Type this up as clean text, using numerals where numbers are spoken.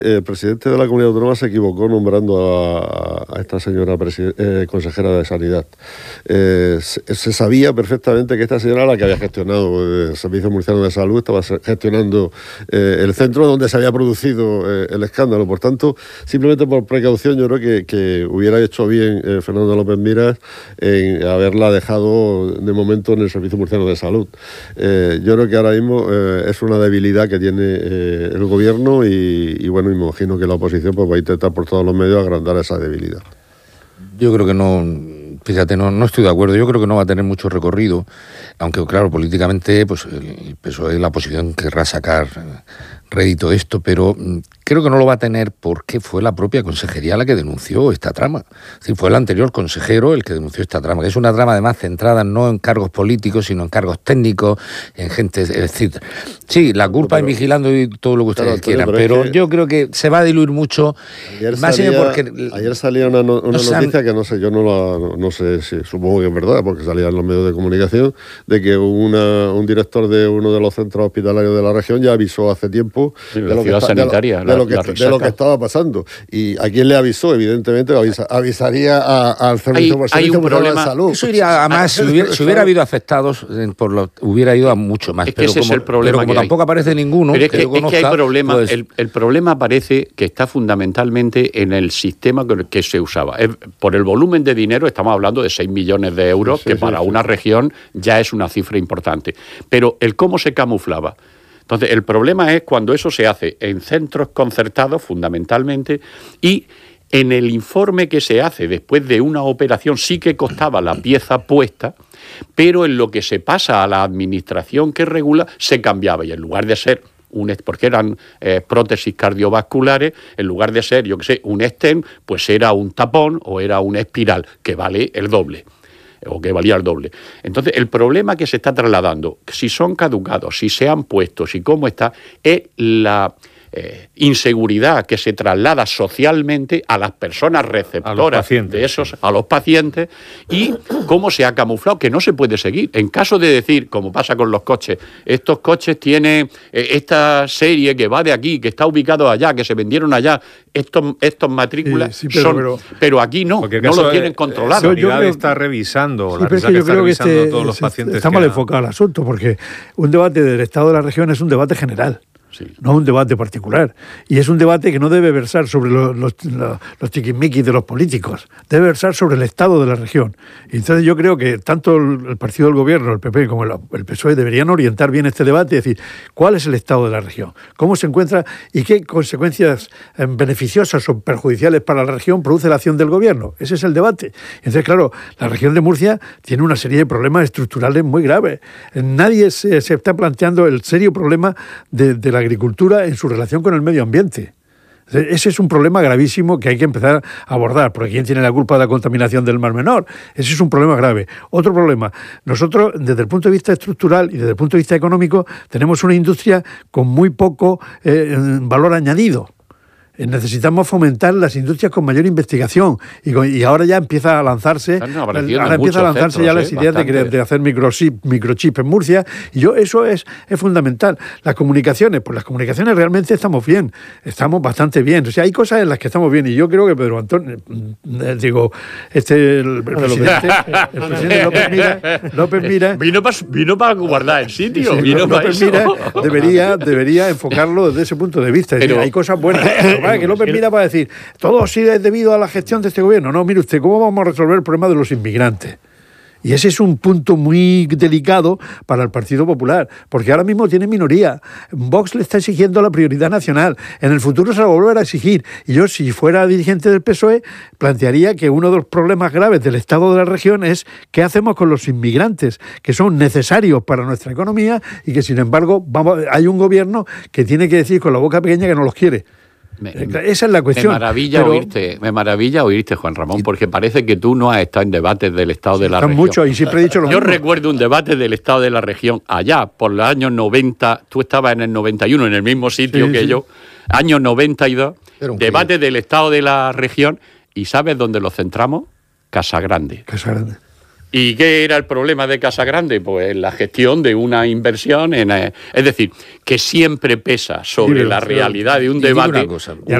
El presidente de la Comunidad Autónoma se equivocó nombrando a esta señora consejera de Sanidad. Se sabía perfectamente que esta señora era la que había gestionado el Servicio Murciano de Salud, estaba gestionando el centro donde se había producido el escándalo. Por tanto, simplemente por precaución, yo creo que hubiera hecho bien Fernando López Miras en haberla dejado de momento en el Servicio Murciano de Salud. Yo creo que ahora mismo es una debilidad que tiene el gobierno y bueno, me imagino que la oposición pues va a intentar por todos los medios agrandar esa debilidad. Yo creo que no, fíjate, no estoy de acuerdo. Yo creo que no va a tener mucho recorrido, aunque claro, políticamente pues el PSOE, la oposición querrá sacar rédito de esto, pero creo que no lo va a tener porque fue la propia consejería la que denunció esta trama. Es decir, fue el anterior consejero el que denunció esta trama, que es una trama además centrada no en cargos políticos, sino en cargos técnicos, en gente, etcétera. Sí, la culpa es vigilando y todo lo que ustedes quieran, pero yo creo que se va a diluir mucho. Ayer salía una noticia que no sé, yo no sé si, supongo que es verdad, porque salía en los medios de comunicación, de que un director de uno de los centros hospitalarios de la región ya avisó hace tiempo de lo que estaba pasando. ¿Y a quién le avisó? Evidentemente avisaría al Servicio Murciano de Salud. Eso iría a más. Si hubiera habido afectados, hubiera ido a mucho más. Es que ese es el problema. Pero como tampoco aparece ninguno. Pero es que hay problema. Pues, el problema parece que está fundamentalmente en el sistema que se usaba. Por el volumen de dinero, estamos hablando de 6 millones de euros, que para una región ya es una cifra importante. Pero el cómo se camuflaba. Entonces, el problema es cuando eso se hace en centros concertados, fundamentalmente, y en el informe que se hace después de una operación sí que costaba la pieza puesta, pero en lo que se pasa a la administración que regula, se cambiaba. Y en lugar de ser porque eran prótesis cardiovasculares, en lugar de ser, un stent, pues era un tapón o era una espiral, que vale el doble. O que valía el doble. Entonces, el problema que se está trasladando, si son caducados, si se han puesto, si cómo está, es la inseguridad que se traslada socialmente a las personas receptoras de esos, a los pacientes, y cómo se ha camuflado, que no se puede seguir. En caso de decir, como pasa con los coches, estos coches tienen esta serie que va de aquí, que está ubicado allá, que se vendieron allá, estos matrículas pero aquí no lo tienen controlado. La sanidad está revisando, la sanidad está revisando todos los pacientes. Está mal enfocado el asunto, porque un debate del estado de la región es un debate general. Sí. No un debate particular. Y es un debate que no debe versar sobre los tiquismiquis de los políticos, debe versar sobre el estado de la región. Y entonces yo creo que tanto el partido del gobierno, el PP, como el PSOE deberían orientar bien este debate y decir cuál es el estado de la región, cómo se encuentra y qué consecuencias beneficiosas o perjudiciales para la región produce la acción del gobierno. Ese es el debate. Entonces, claro, la región de Murcia tiene una serie de problemas estructurales muy graves. Nadie se está planteando el serio problema de la agricultura en su relación con el medio ambiente. Ese es un problema gravísimo que hay que empezar a abordar, porque ¿quién tiene la culpa de la contaminación del Mar Menor? Ese es un problema grave. Otro problema, nosotros desde el punto de vista estructural y desde el punto de vista económico tenemos una industria con muy poco valor añadido. Necesitamos fomentar las industrias con mayor investigación y ahora ya empieza a lanzarse ya las ideas de hacer microchip en Murcia, y eso es fundamental. Las comunicaciones realmente estamos bastante bien. O sea, hay cosas en las que estamos bien, y yo creo que Pedro Antonio, el presidente López Miras vino para guardar el sitio. López Miras debería enfocarlo desde ese punto de vista. Hay cosas buenas. Que López Miras va a decir, todo sí es debido a la gestión de este gobierno. No, mire usted, ¿cómo vamos a resolver el problema de los inmigrantes? Y ese es un punto muy delicado para el Partido Popular, porque ahora mismo tiene minoría. Vox le está exigiendo la prioridad nacional. En el futuro se la va a volver a exigir. Y yo, si fuera dirigente del PSOE, plantearía que uno de los problemas graves del estado de la región es qué hacemos con los inmigrantes, que son necesarios para nuestra economía y que, sin embargo, hay un gobierno que tiene que decir con la boca pequeña que no los quiere. Esa es la cuestión. Me maravilla oírte, Juan Ramón, porque parece que tú no has estado en debates del estado de la región. Mucho, y siempre he dicho lo mismo. Yo recuerdo un debate del estado de la región allá, por los años 90, tú estabas en el 91, en el mismo sitio que yo, años 92, debate del estado de la región, y ¿sabes dónde lo centramos? Casa Grande. ¿Y qué era el problema de Casagrande? Pues la gestión de una inversión es decir, que siempre pesa sobre la realidad de un debate.